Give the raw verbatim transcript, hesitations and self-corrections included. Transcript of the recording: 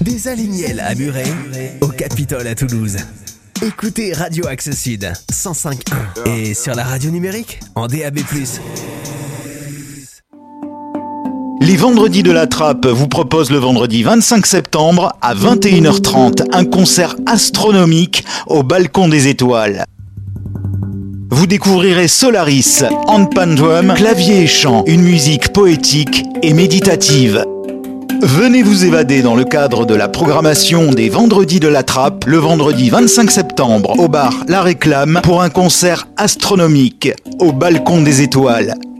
Des Aligniels à Muret, au Capitole à Toulouse. Écoutez Radio Axe Sud cent cinq point un et sur la radio numérique en D A B plus. Les Vendredis de la Trappe vous proposent le vendredi vingt-cinq septembre à vingt et une heures trente un concert astronomique au Balcon des Étoiles. Vous découvrirez Solaris, handpan drum, clavier et chant, une musique poétique et méditative. Venez vous évader dans le cadre de la programmation des Vendredis de la Trappe le vendredi vingt-cinq septembre au bar La Réclame pour un concert astronomique au Balcon des Étoiles.